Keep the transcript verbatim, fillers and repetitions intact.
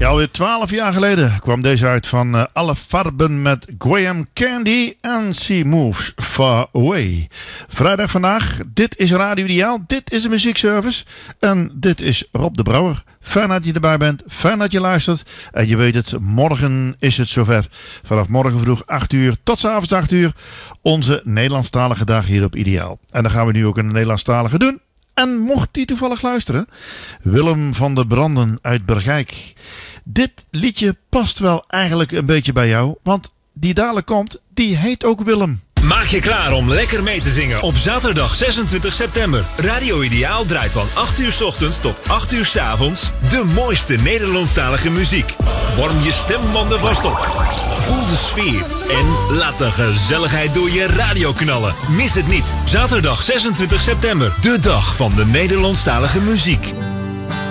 Ja, alweer twaalf jaar geleden kwam deze uit van uh, Alle Farben met Graham Candy en She Moves Far Away. Vrijdag vandaag, dit is Radio Ideaal, dit is de muziekservice en dit is Rob de Brouwer. Fijn dat je erbij bent, fijn dat je luistert en je weet het, morgen is het zover. Vanaf morgen vroeg acht uur tot 's avonds acht uur, onze Nederlandstalige dag hier op Ideaal. En dan gaan we nu ook een Nederlandstalige doen. En mocht die toevallig luisteren, Willem van der Branden uit Bergijk. Dit liedje past wel eigenlijk een beetje bij jou, want die dadelijk komt, die heet ook Willem. Maak je klaar om lekker mee te zingen op zaterdag zesentwintig september. Radio Ideaal draait van acht uur 's ochtends tot acht uur 's avonds de mooiste Nederlandstalige muziek. Warm je stembanden vast op. Voel de sfeer en laat de gezelligheid door je radio knallen. Mis het niet. Zaterdag zesentwintig september, de dag van de Nederlandstalige muziek.